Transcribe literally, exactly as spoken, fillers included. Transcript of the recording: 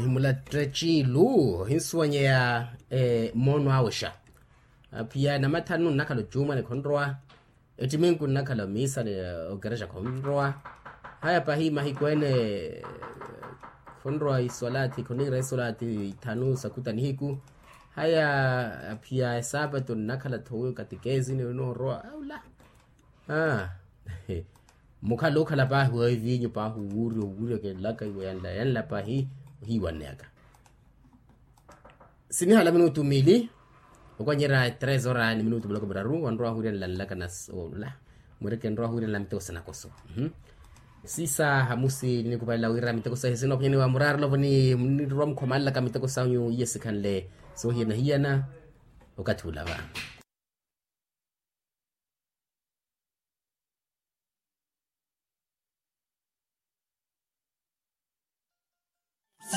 mula trechi lu hinsuanye ya eh, mono awesha pia na matanu nakalo juma ni kondroa etimengu nakalo misa ni ogeresha kondroa haya pahi mahikwene kondroa isolati konira isolati tanu sakuta nihiku haya pia sabato nakala towe katikezi ni no roa aula ah muka lokala pa huwa vinyo pa huwuri huwuri ke laka yanda yanda pa hi hi waneka sini hala minutu mili okonyera tres horas ni minutu bloko braru wanroa huri la laka nas ola mureke nroa huri la mito sana koso mhm sisa hamusi ni kubala wira mito kosa hisino pnyeni wa murar lo ni ni rom komalla ka mito kosa yu yesikanle so hiena hiena okatula ba